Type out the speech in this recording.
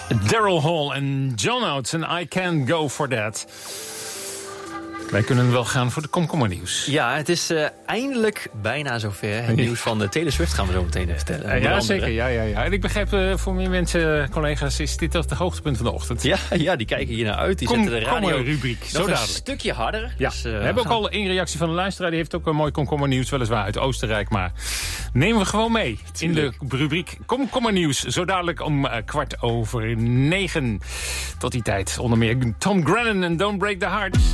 Daryl Hall en John Oates en I Can't Go For That. Wij kunnen wel gaan voor de komkommernieuws. Ja, het is eindelijk bijna zover. Het nieuws van Taylor Swift gaan we zo meteen vertellen. Ja, zeker. Ja. En ik begrijp voor meer mensen, collega's, is dit het hoogtepunt van de ochtend. Ja, die kijken hier naar uit. Die zetten de radio rubriek. Nog een stukje harder. Ja, dus, we hebben ook al één reactie van een luisteraar. Die heeft ook een mooi komkommernieuws, weliswaar uit Oostenrijk. Maar nemen we gewoon mee in de rubriek komkommernieuws. Zo dadelijk om 9:15. Tot die tijd onder meer Tom Grennan en Don't Break the Heart.